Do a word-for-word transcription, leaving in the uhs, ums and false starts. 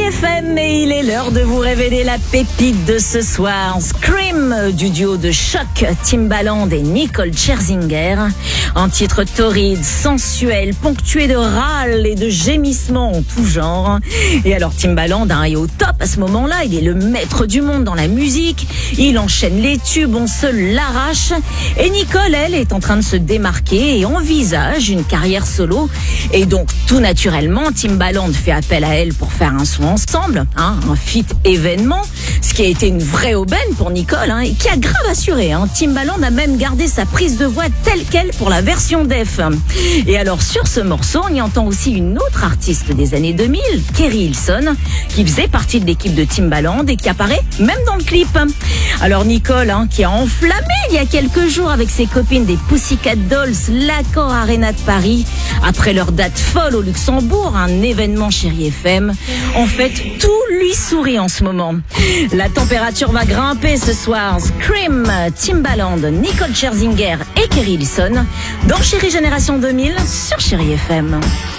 F M et il est l'heure de vous révéler la pépite de ce soir. Scream du duo de choc Timbaland et Nicole Scherzinger. Un titre torride, sensuel, ponctué de râles et de gémissements en tout genre. Et alors Timbaland hein, est au top à ce moment-là. Il est le maître du monde dans la musique. Il enchaîne les tubes, on se l'arrache. Et Nicole, elle, est en train de se démarquer et envisage une carrière solo. Et donc tout naturellement, Timbaland fait appel à elle pour faire un son ensemble, hein, un feat événement, ce qui a été une vraie aubaine pour Nicole, hein, et qui a grave assuré. Hein. Timbaland a même gardé sa prise de voix telle quelle pour la version def. Et alors sur ce morceau, on y entend aussi une autre artiste des années deux mille, Keri Hilson, qui faisait partie de l'équipe de Timbaland et qui apparaît même dans le clip. Alors Nicole, hein, qui a enflammé il y a quelques jours avec ses copines des Pussycat Dolls, l'Accor Arena de Paris, après leur date folle au Luxembourg, un événement Chérie F M. En fait, tout lui sourit en ce moment. La température va grimper ce soir. Scream, Timbaland, Nicole Scherzinger et Keri Hilson dans Chérie Génération deux mille sur Chérie F M.